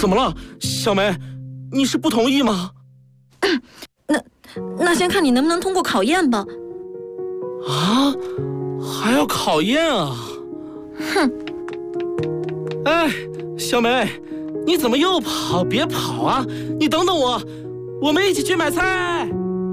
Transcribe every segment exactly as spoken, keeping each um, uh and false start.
怎么了，小梅？你是不同意吗？ 那那先看你能不能通过考验吧。 啊，还要考验啊？ 哼！ 哎，小梅，你怎么又跑？别跑啊！你等等我，我们一起去买菜。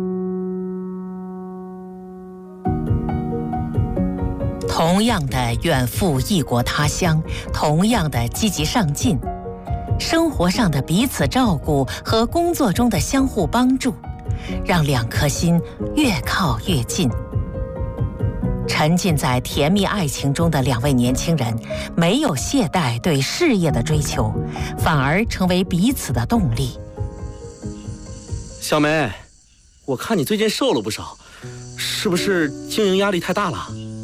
同样的远赴异国他乡，同样的积极上进，生活上的彼此照顾和工作中的相互帮助，让两颗心越靠越近。沉浸在甜蜜爱情中的两位年轻人，没有懈怠对事业的追求，反而成为彼此的动力。 小梅，我看你最近瘦了不少，是不是经营压力太大了？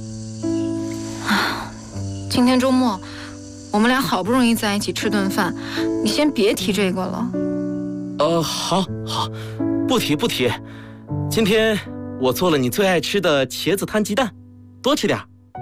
啊，今天周末，我们俩好不容易在一起吃顿饭，你先别提这个了。 呃，好，好，不提不提。今天我做了你最爱吃的茄子摊鸡蛋，多吃点。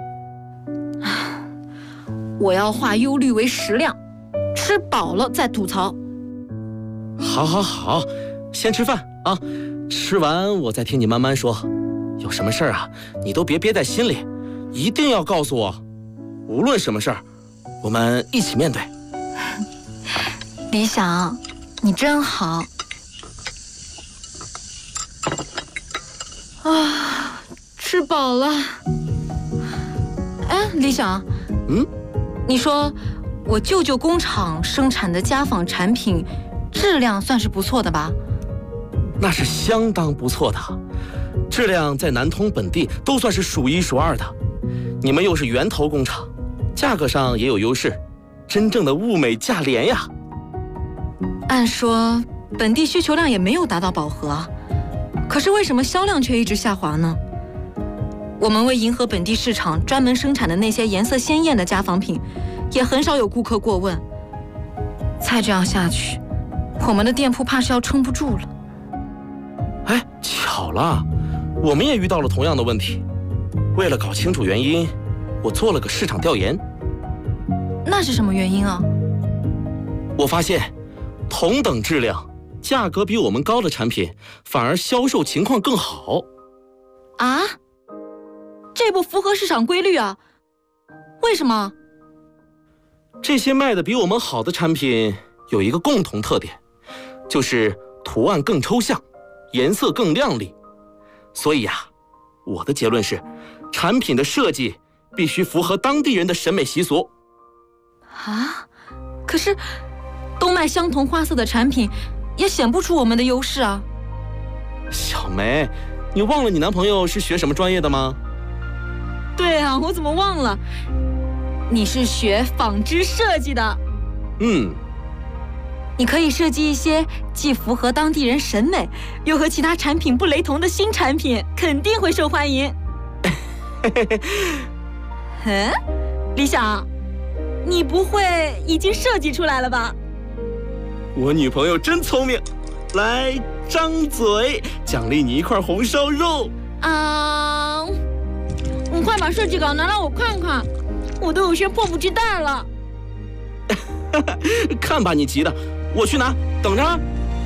我要化忧虑为食量，吃饱了再吐槽。 好，好，好，先吃饭啊，吃完我再听你慢慢说。有什么事儿啊，你都别憋在心里，一定要告诉我。无论什么事儿，我们一起面对。 李想，你真好。啊，吃饱了。哎，李想， 嗯， 你说我舅舅工厂生产的家纺产品质量算是不错的吧？ 那是相当不错的，质量在南通本地都算是数一数二的。你们又是源头工厂，价格上也有优势，真正的物美价廉呀。 按说本地需求量也没有达到饱和啊，可是为什么销量却一直下滑呢？我们为迎合本地市场专门生产的那些颜色鲜艳的家纺品，也很少有顾客过问。再这样下去，我们的店铺怕是要撑不住了。 哎，巧了，我们也遇到了同样的问题。为了搞清楚原因，我做了个市场调研。 那是什么原因啊？ 我发现，同等质量、价格比我们高的产品，反而销售情况更好。 啊？这不符合市场规律啊！为什么？ 这些卖的比我们好的产品有一个共同特点，就是图案更抽象，颜色更亮丽。所以呀、啊，我的结论是，产品的设计必须符合当地人的审美习俗。 啊？可是，都卖相同花色的产品，也显不出我们的优势啊。 小梅，你忘了你男朋友是学什么专业的吗？ 对啊，我怎么忘了？你是学纺织设计的。 嗯。 你可以设计一些既符合当地人审美，又和其他产品不雷同的新产品，肯定会受欢迎。嗯，李想，你不会已经设计出来了吧？ 我女朋友真聪明，来，张嘴，奖励你一块红烧肉。 啊，你快把设计稿拿来我看看，我都有些迫不及待了。 看把你急的，我去拿，等着。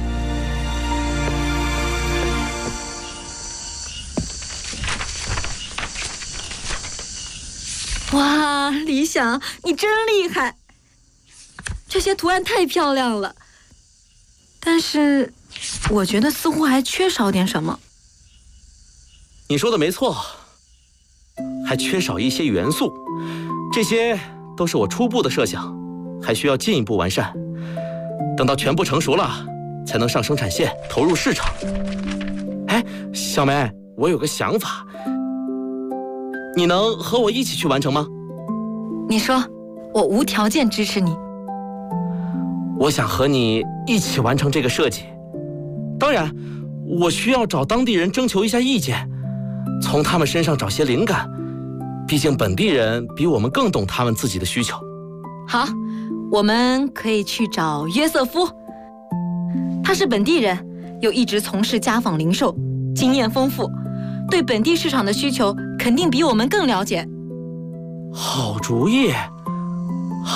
哇，李想，你真厉害！这些图案太漂亮了，但是我觉得似乎还缺少点什么。 你说的没错，还缺少一些元素，这些都是我初步的设想，还需要进一步完善。等到全部成熟了，才能上生产线，投入市场。哎，小梅，我有个想法，你能和我一起去完成吗？ 你说，我无条件支持你。 我想和你一起完成这个设计，当然，我需要找当地人征求一下意见，从他们身上找些灵感，毕竟本地人比我们更懂他们自己的需求。 好，我们可以去找约瑟夫，他是本地人，又一直从事家纺零售，经验丰富，对本地市场的需求肯定比我们更了解。 好主意，